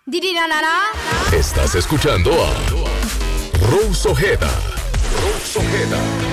Estás escuchando a Rose Ojeda. Rose Ojeda.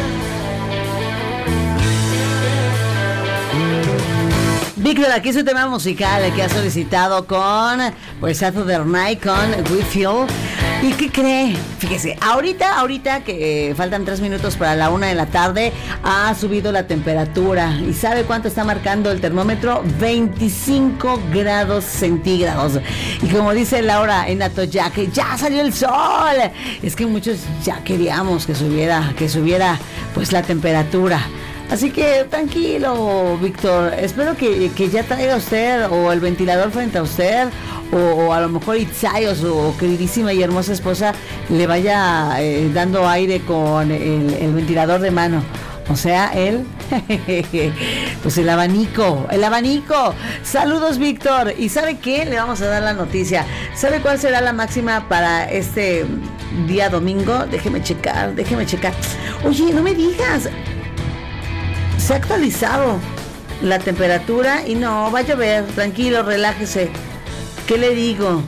Víctor, aquí su tema musical que ha solicitado con Saturday Night con We Feel. ¿Y qué cree? Fíjese, ahorita que faltan 3 minutos para la 1 de la tarde, ha subido la temperatura. ¿Y sabe cuánto está marcando el termómetro? 25 grados centígrados. Y como dice Laura en Atoyac, ¡ya salió el sol! Es que muchos ya queríamos que subiera pues la temperatura. Así que tranquilo, Víctor. Espero que ya traiga usted o el ventilador frente a usted, o a lo mejor Itzay o su queridísima y hermosa esposa le vaya dando aire con el ventilador de mano. O sea, pues el abanico. Saludos, Víctor. ¿Y sabe qué? Le vamos a dar la noticia. ¿Sabe cuál será la máxima para este día domingo? Déjeme checar. Oye, no me digas. Se ha actualizado la temperatura y no, va a llover. Tranquilo, relájese. ¿Qué le digo?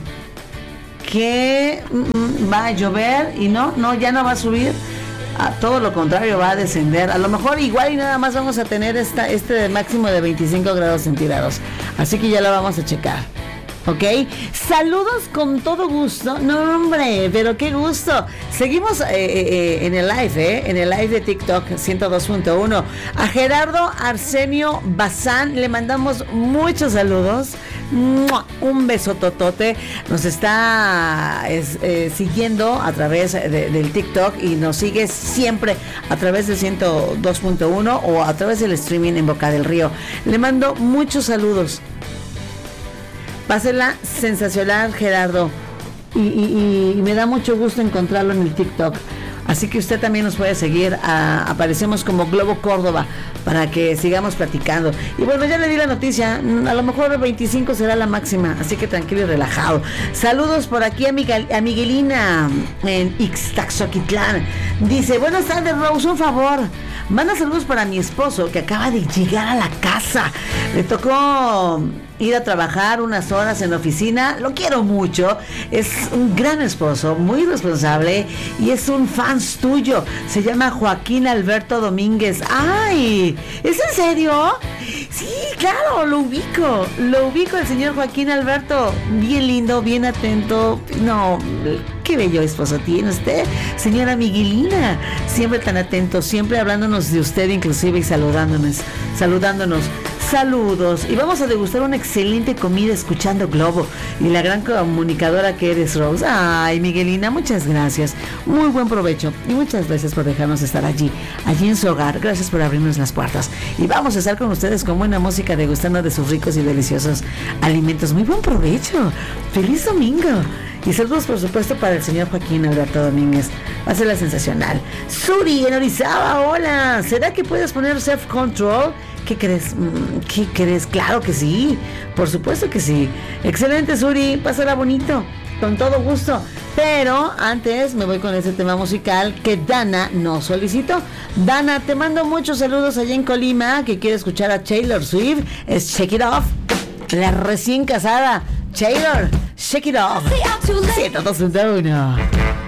Que va a llover y no, ya no va a subir. A todo lo contrario, va a descender. A lo mejor igual y nada más vamos a tener este máximo de 25 grados centígrados. Así que ya lo vamos a checar. ¿Ok? Saludos con todo gusto. No, hombre, pero qué gusto. Seguimos en el live de TikTok 102.1. A Gerardo Arsenio Bazán le mandamos muchos saludos. Un beso totote. Nos está siguiendo a través del TikTok y nos sigue siempre a través de 102.1 o a través del streaming en Boca del Río. Le mando muchos saludos. Pásela sensacional, Gerardo. Y me da mucho gusto encontrarlo en el TikTok. Así que usted también nos puede seguir. Aparecemos como Globo Córdoba para que sigamos platicando. Y bueno, ya le di la noticia. A lo mejor el 25 será la máxima. Así que tranquilo y relajado. Saludos por aquí a Miguelina en Ixtaxoquitlán. Dice, buenas tardes, Rose, un favor. Manda saludos para mi esposo que acaba de llegar a la casa. Le tocó ir a trabajar unas horas en la oficina. Lo quiero mucho. Es un gran esposo, muy responsable y es un fan tuyo. Se llama Joaquín Alberto Domínguez. ¡Ay! ¿Es en serio? Sí, claro, lo ubico el señor Joaquín Alberto. Bien lindo, bien atento. No, qué bello esposo tiene usted, señora Miguelina. Siempre tan atento, siempre hablándonos de usted inclusive y saludándonos. Saludos. Y vamos a degustar una excelente comida escuchando Globo y la gran comunicadora que eres, Rose. Ay, Miguelina, muchas gracias. Muy buen provecho y muchas gracias por dejarnos estar allí en su hogar. Gracias por abrirnos las puertas. Y vamos a estar con ustedes con buena música, degustando de sus ricos y deliciosos alimentos. Muy buen provecho. Feliz domingo. Y saludos, por supuesto, para el señor Joaquín Alberto Domínguez. Va a ser la sensacional. Suri, en Orizaba, hola. ¿Será que puedes poner self-control? ¿Qué crees? Claro que sí. Por supuesto que sí. Excelente, Suri. Pásala bonito. Con todo gusto. Pero antes me voy con este tema musical que Dana nos solicitó. Dana, te mando muchos saludos allá en Colima, que quiere escuchar a Taylor Swift. Es Shake It Off. La recién casada Taylor, Shake It Off. 102.1.